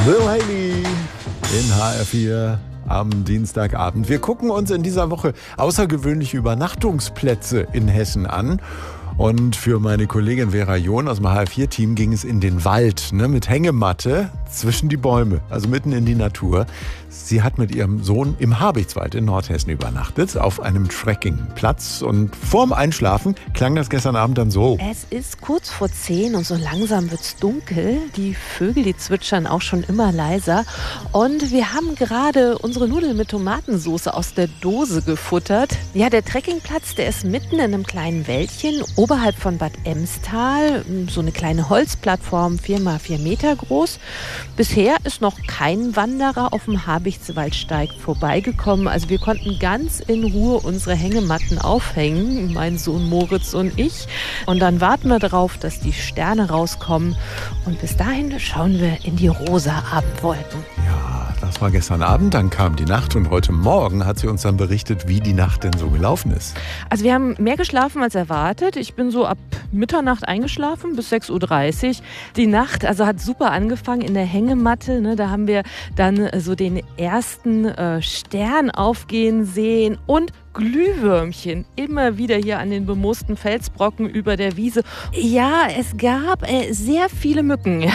Lil Hailey in HR4 am Dienstagabend. Wir gucken uns in dieser Woche außergewöhnliche Übernachtungsplätze in Hessen an. Und für meine Kollegin Vera John aus dem HR4-Team ging es in den Wald, mit Hängematte zwischen die Bäume, also mitten in die Natur. Sie hat mit ihrem Sohn im Habichtswald in Nordhessen übernachtet, auf einem Trekkingplatz. Und vorm Einschlafen klang das gestern Abend dann so. Es ist kurz vor 10 und so langsam wird's dunkel. Die Vögel, die zwitschern auch schon immer leiser. Und wir haben gerade unsere Nudeln mit Tomatensauce aus der Dose gefuttert. Ja, der Trekkingplatz, der ist mitten in einem kleinen Wäldchen oberhalb von Bad Emstal. So eine kleine Holzplattform, 4x4 Meter groß. Bisher ist noch kein Wanderer auf dem Habichtswaldsteig vorbeigekommen. Also wir konnten ganz in Ruhe unsere Hängematten aufhängen, mein Sohn Moritz und ich. Und dann warten wir darauf, dass die Sterne rauskommen. Und bis dahin schauen wir in die rosa Abendwolken. Ja, das war gestern Abend, dann kam die Nacht und heute Morgen hat sie uns dann berichtet, wie die Nacht denn so gelaufen ist. Also wir haben mehr geschlafen als erwartet. Ich bin so ab Mitternacht eingeschlafen bis 6:30 Uhr. Die Nacht hat super angefangen in der Hängematte. Da haben wir dann so den ersten Stern aufgehen sehen und Glühwürmchen immer wieder hier an den bemoosten Felsbrocken über der Wiese. Ja, es gab sehr viele Mücken.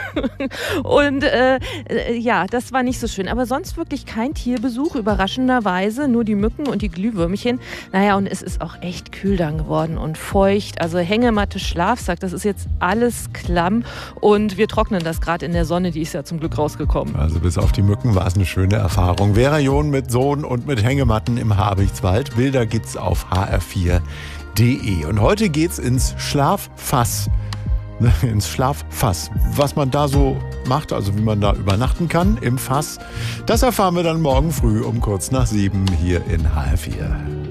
Und das war nicht so schön. Aber sonst wirklich kein Tierbesuch, überraschenderweise. Nur die Mücken und die Glühwürmchen. Naja, und es ist auch echt kühl dann geworden und feucht. Also Hängematte, Schlafsack, das ist jetzt alles klamm. Und wir trocknen das gerade in der Sonne, die ist ja zum Glück rausgekommen. Also bis auf die Mücken war es eine schöne Erfahrung. Vera John mit Sohn und mit Hängematten im Habichtswald. Bilder gibt's auf hr4.de. Und heute geht's ins Schlaffass. Ins Schlaffass. Was man da so macht, also wie man da übernachten kann im Fass, das erfahren wir dann morgen früh um kurz nach 7 hier in HR4.